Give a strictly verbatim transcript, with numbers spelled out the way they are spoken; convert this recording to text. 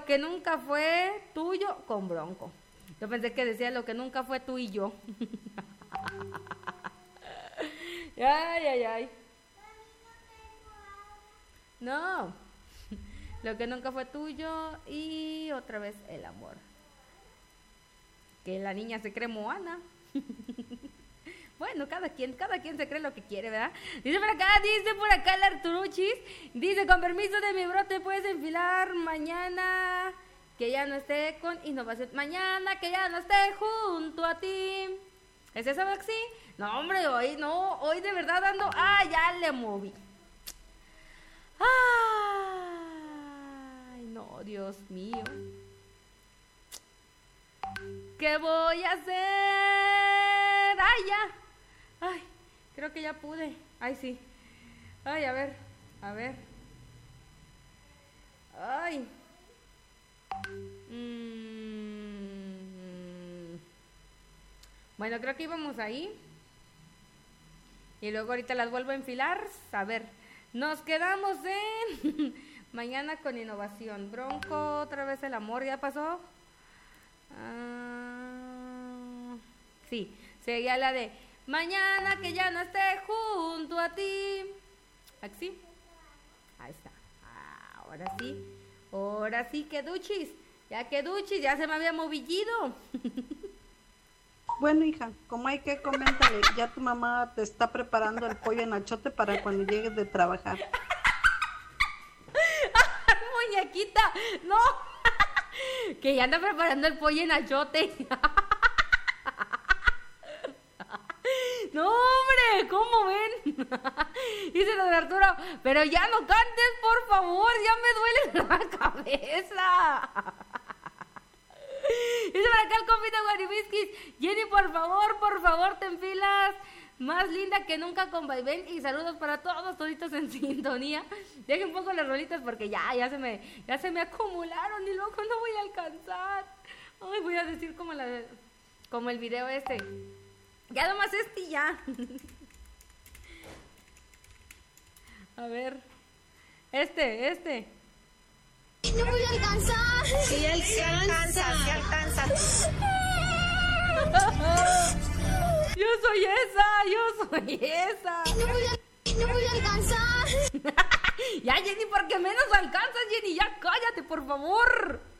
que nunca fue tuyo con Bronco. Yo pensé que decía lo que nunca fue tú y yo. Ay, ay, ay. No. Lo que nunca fue tuyo y otra vez el amor. Que la niña se cree Moana. Bueno, cada quien, cada quien se cree lo que quiere, ¿verdad? Dice por acá, dice por acá el Arturuchis. Dice, con permiso de mi bro, te puedes enfilar mañana que ya no esté con innovación. Mañana que ya no esté junto a ti. ¿Es eso, Maxi? No, hombre, hoy no, hoy de verdad ando. Ah, ya le moví. Ay, no, Dios mío. ¿Qué voy a hacer? Ay, ya. Ay, creo que ya pude. Ay, sí. Ay, a ver, a ver. Ay. Mm. Bueno, creo que íbamos ahí. Y luego ahorita las vuelvo a enfilar. A ver, nos quedamos en mañana con innovación. Bronco, otra vez el amor, ¿ya pasó? Ah, sí, seguía la de mañana que ya no esté junto a ti. ¿Así? Ahí está. Ah, ahora sí. Ahora sí que duchis. Ya que duchis, ya se me había movillido. Bueno, hija, como hay que comentarle, ya tu mamá te está preparando el pollo en achote para cuando llegues de trabajar. Muñequita, no. Que ya anda preparando el pollo en achote. No, hombre, ¿cómo ven? Dice don Arturo, pero ya no cantes, por favor, ya me duele la cabeza. Dice para acá el compita Guaribisquis, Jenny, por favor, por favor, te enfilas. Más linda que nunca con vaivén. Y saludos para todos, toditos en sintonía. Dejen un poco las rolitas porque ya, ya se me, ya se me acumularon y luego no voy a alcanzar. Ay, voy a decir como la, como el video este. Ya nomás este y ya. A ver. Este, este. No voy a alcanzar. Sí alcanza, sí alcanza. Yo soy esa, yo soy esa. No voy a, no voy a alcanzar. Ya, Jenny, porque menos alcanzas, Jenny. Ya cállate, por favor.